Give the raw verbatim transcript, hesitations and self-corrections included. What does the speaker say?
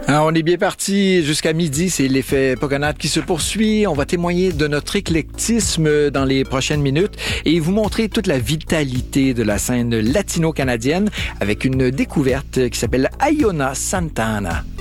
Alors, on est bien parti jusqu'à midi. C'est l'effet Pogonade qui se poursuit. On va témoigner de notre éclectisme dans les prochaines minutes et vous montrer toute la vitalité de la scène latino-canadienne avec une découverte qui s'appelle Iona Santana.